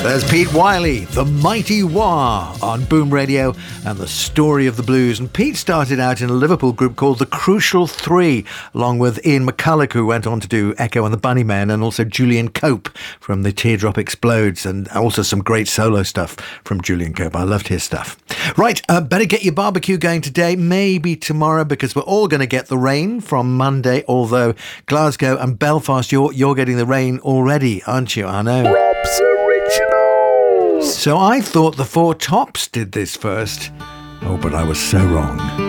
There's Pete Wiley, The Mighty Wah on Boom Radio and the story of the blues. And Pete started out in a Liverpool group called the Crucial Three, along with Ian McCulloch, who went on to do Echo and the Bunnymen, and also Julian Cope from The Teardrop Explodes, and also some great solo stuff from Julian Cope. I loved his stuff. Right, better get your barbecue going today, maybe tomorrow, because we're all going to get the rain from Monday, although Glasgow and Belfast, you're getting the rain already, aren't you? I know. Rob's Originals. So I thought the Four Tops did this first. Oh, but I was so wrong.